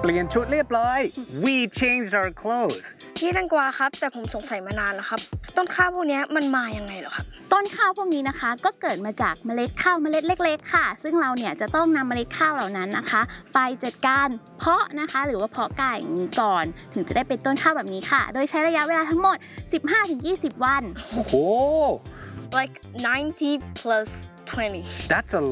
เปลี่ยนชุดเรียบร้อย we changed our clothes พี่แตงกวาครับแต่ผมสงสัยมานานแล้วครับต้นข้าวพวกนี้มันมายังไงเหรอครับต้นข้าวพวกนี้นะคะก็เกิดมาจากเมล็ดข้าวเมล็ดเล็กๆค่ะซึ่งเราเนี่ยจะต้องนำเมล็ดข้าวเหล่านั้นนะคะไปจัดการเพาะนะคะหรือว่าเพาะกายอย่างนี้ก่อนถึงจะได้เป็นต้นข้าวแบบนี้ค่ะโดยใช้ระยะเวลาทั้งหมด 15-20 วันโอ้โห like 90 plus 20 that's a